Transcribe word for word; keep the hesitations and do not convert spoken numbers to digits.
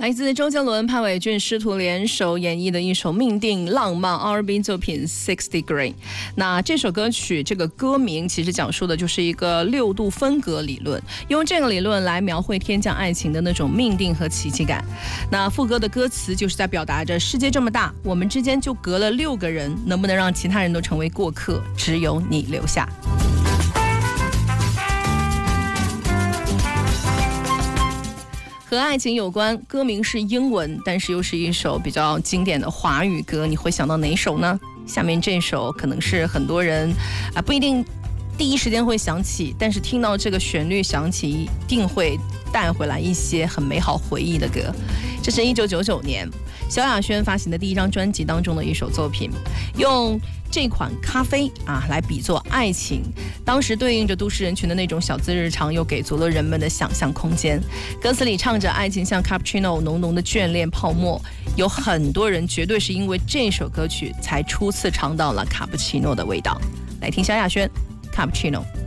来自周杰伦、潘伟俊师徒联手演绎的一首命定浪漫 R and B 作品 Six Degree。 那这首歌曲这个歌名其实讲述的就是一个六度分隔理论，用这个理论来描绘天降爱情的那种命定和奇迹感。那副歌的歌词就是在表达着世界这么大，我们之间就隔了六个人，能不能让其他人都成为过客，只有你留下。和爱情有关，歌名是英文，但是又是一首比较经典的华语歌，你会想到哪首呢？下面这首可能是很多人啊不一定第一时间会想起，但是听到这个旋律响起，一定会带回来一些很美好回忆的歌。这是一九九九年萧亚轩发行的第一张专辑当中的一首作品，用这款咖啡啊来比作爱情，当时对应着都市人群的那种小资日常，又给足了人们的想象空间。歌词里唱着爱情像 cappuccino 浓浓的眷恋泡沫，有很多人绝对是因为这首歌曲才初次尝到了卡布奇诺的味道。来听萧亚轩 cappuccino。